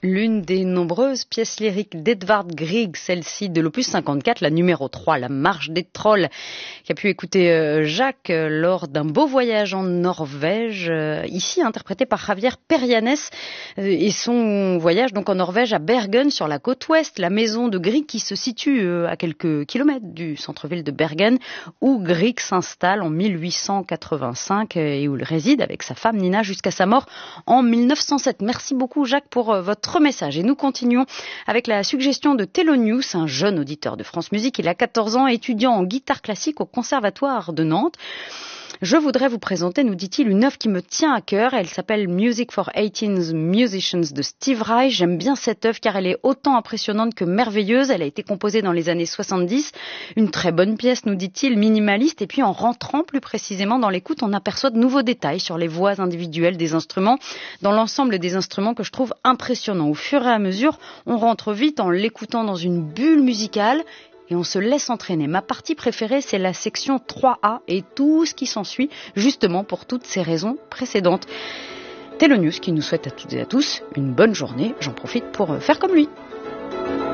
L'une des nombreuses pièces lyriques d'Edvard Grieg, celle-ci de l'opus 54, la numéro 3, la marche des trolls, qu'a pu écouter Jacques lors d'un beau voyage en Norvège, ici interprété par Javier Perianes, et son voyage donc en Norvège à Bergen sur la côte ouest, la maison de Grieg qui se situe à quelques kilomètres du centre-ville de Bergen, où Grieg s'installe en 1885 et où il réside avec sa femme Nina jusqu'à sa mort en 1907. Merci beaucoup Jacques pour votre message. Et nous continuons avec la suggestion de Thelonious, un jeune auditeur de France Musique. Il a 14 ans, étudiant en guitare classique au Conservatoire de Nantes. Je voudrais vous présenter, nous dit-il, une œuvre qui me tient à cœur. Elle s'appelle Music for 18 Musicians de Steve Reich. J'aime bien cette œuvre car elle est autant impressionnante que merveilleuse. Elle a été composée dans les années 70. Une très bonne pièce, nous dit-il, minimaliste. Et puis en rentrant plus précisément dans l'écoute, on aperçoit de nouveaux détails sur les voix individuelles des instruments, dans l'ensemble des instruments que je trouve impressionnants. Au fur et à mesure, on rentre vite en l'écoutant dans une bulle musicale et on se laisse entraîner. Ma partie préférée, c'est la section 3A et tout ce qui s'ensuit, justement pour toutes ces raisons précédentes. Thelonious qui nous souhaite à toutes et à tous une bonne journée. J'en profite pour faire comme lui.